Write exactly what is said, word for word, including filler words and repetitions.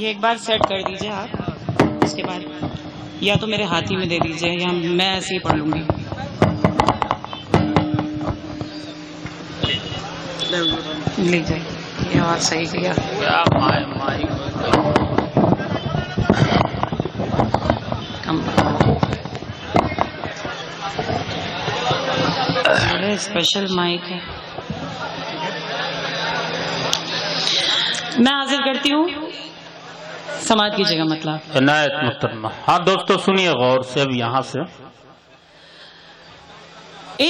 ये एक बार सेट कर दीजिए आप, इसके बाद या तो मेरे हाथ ही में दे दीजिए या मैं ऐसे ही पढ़ लूंगी। लीजिए, ये आवाज सही किया। बड़े स्पेशल माइक है। मैं हाजिर करती हूँ, समाज कीजिएगा मतलब। इनायत मुहतरमा। हाँ दोस्तों सुनिए गौर से अब यहाँ से।